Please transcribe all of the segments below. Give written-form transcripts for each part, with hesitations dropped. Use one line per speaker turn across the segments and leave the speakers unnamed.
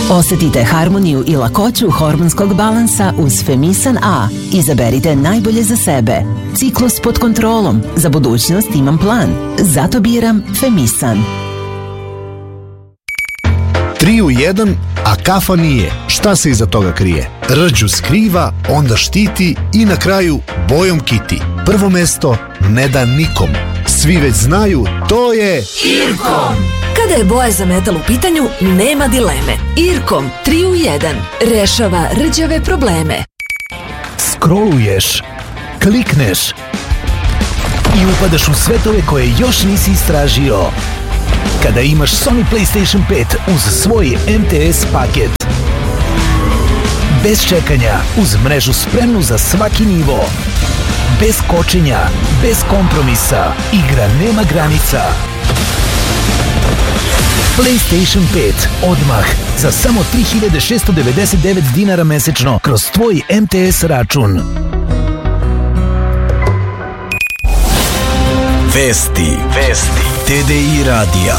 Osetite harmoniju i lakoću hormonskog balansa uz Femisan A. Izaberite najbolje za sebe. Ciklus pod kontrolom. Za budućnost imam plan. Zato biram Femisan.
3 u 1, a kafa nije. Šta se iza toga krije? Rđu skriva, onda štiti i na kraju bojom kiti. Prvo mesto ne da nikom. Svi već znaju, to je Irkom.
Kada je boja za metal u pitanju, nema dileme. Irkom 3 u 1 rešava rđave probleme.
Scrolluješ, klikneš i upadaš u svetove koje još nisi istražio. Kada imaš Sony PlayStation 5 uz svoj MTS paket. Bez čekanja, uz mrežu spremnu za svaki nivo. Bez kočenja, bez kompromisa, igra nema granica. PlayStation 5 odmah za samo 3699 dinara mesečno kroz tvoj MTS račun.
Vesti TDI radija.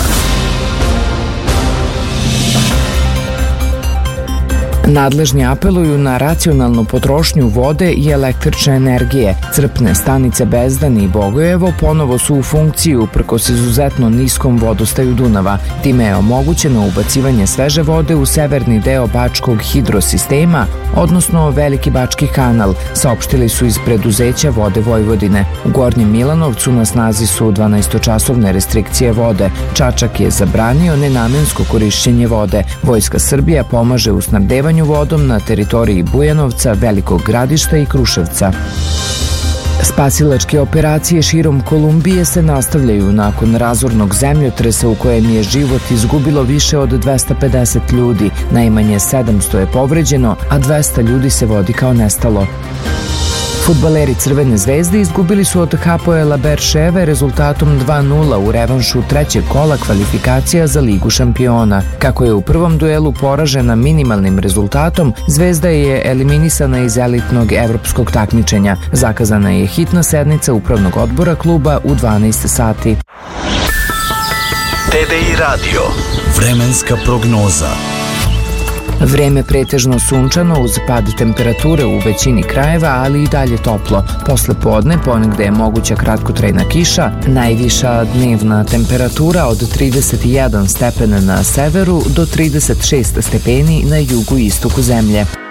Nadležni apeluju na racionalnu potrošnju vode i električne energije. Crpne stanice Bezdan i Bogojevo ponovo su u funkciji uprkos izuzetno niskom vodostaju Dunava. Time je omogućeno ubacivanje sveže vode u severni deo Bačkog hidrosistema, odnosno Veliki Bački kanal, saopštili su iz preduzeća Vode Vojvodine. U Gornjem Milanovcu na snazi su 12-časovne restrikcije vode. Čačak je zabranio nenamensko korišćenje vode. Vojska Srbija pomaže u snabdevanju vodom na teritoriji Bujanovca, Velikog Gradišta i Kruševca. Spasilačke operacije širom Kolumbije se nastavljaju nakon razornog zemljotresa u kojem je život izgubilo više od 250 ljudi. Najmanje 700 je povređeno, a 200 ljudi se vodi kao nestalo. Fudbaleri Crvene zvezde izgubili su od Hapoela Berševe rezultatom 2-0 u revanšu trećeg kola kvalifikacija za Ligu šampiona. Kako je u prvom duelu poražena minimalnim rezultatom, Zvezda je eliminisana iz elitnog evropskog takmičenja. Zakazana je hitna sednica upravnog odbora kluba u 12 sati.
TDI radio. Vremenska prognoza.
Vreme pretežno sunčano uz pad temperature u većini krajeva, ali i dalje toplo. Posle podne ponegde je moguća kratkotrajna kiša, najviša dnevna temperatura od 31 stepen na severu do 36 stepeni na jugu i istoku zemlje.